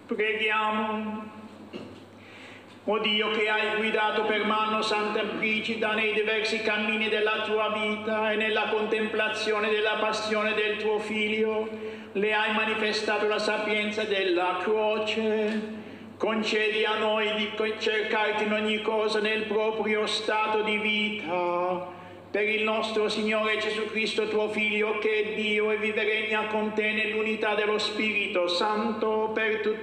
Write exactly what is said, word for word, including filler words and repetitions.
Preghiamo. O Dio che hai guidato per mano Santa Brigida nei diversi cammini della tua vita e nella contemplazione della passione del tuo Figlio, le hai manifestato la sapienza della croce. Concedi a noi di cercarti in ogni cosa nel proprio stato di vita. Per il nostro Signore Gesù Cristo, tuo Figlio, che è Dio e vive e regna con te nell'unità dello Spirito Santo per tutti